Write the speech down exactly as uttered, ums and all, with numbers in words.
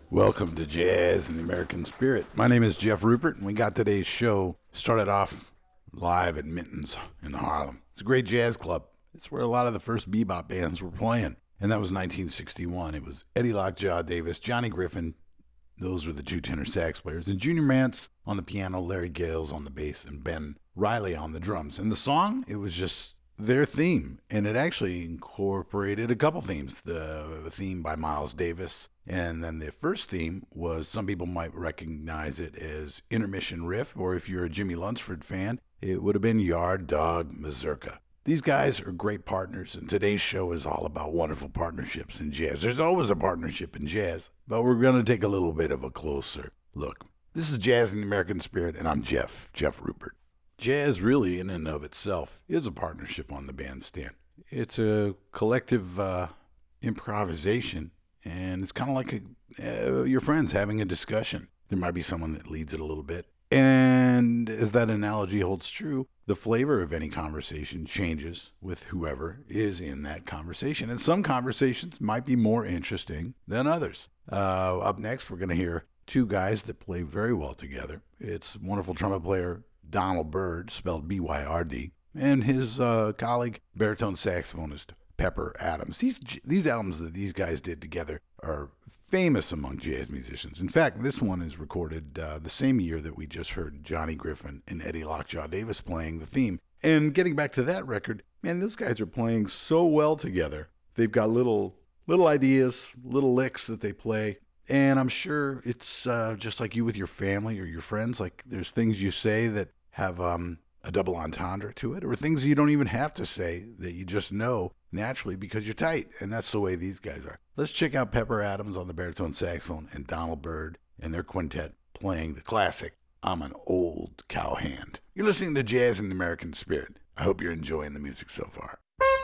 Welcome to Jazz and the American Spirit. My name is Jeff Rupert, and we got today's show started off live at Minton's in Harlem. It's a great jazz club. It's where a lot of the first bebop bands were playing, and that was nineteen sixty-one. It was Eddie Lockjaw Davis, Johnny Griffin, those were the two tenor sax players, and Junior Mance on the piano, Larry Gales on the bass, and Ben Riley on the drums. And the song, it was just their theme, and it actually incorporated a couple themes. The theme by Miles Davis, and then the first theme was, some people might recognize it as Intermission Riff, or if you're a Jimmy Lunsford fan, it would have been Yard Dog Mazurka. These guys are great partners, and today's show is all about wonderful partnerships in jazz. There's always a partnership in jazz, but we're going to take a little bit of a closer look. This is Jazz in the American Spirit, and I'm Jeff, Jeff Rupert. Jazz really, in and of itself, is a partnership on the bandstand. It's a collective uh, improvisation, and it's kind of like a, uh, your friends having a discussion. There might be someone that leads it a little bit. And as that analogy holds true, the flavor of any conversation changes with whoever is in that conversation. And some conversations might be more interesting than others. Uh, up next, we're going to hear two guys that play very well together. It's wonderful trumpet player Donald Byrd, spelled B Y R D, and his uh, colleague, baritone saxophonist Pepper Adams. These these albums that these guys did together are famous among jazz musicians. In fact, this one is recorded uh, the same year that we just heard Johnny Griffin and Eddie Lockjaw Davis playing the theme. And getting back to that record, man, those guys are playing so well together. They've got little little ideas, little licks that they play. And I'm sure it's uh, just like you with your family or your friends. Like, there's things you say that have um, a double entendre to it, or things you don't even have to say that you just know naturally because you're tight. And that's the way these guys are. Let's check out Pepper Adams on the baritone saxophone and Donald Byrd and their quintet playing the classic, I'm an Old Cowhand. You're listening to Jazz in the American Spirit. I hope you're enjoying the music so far.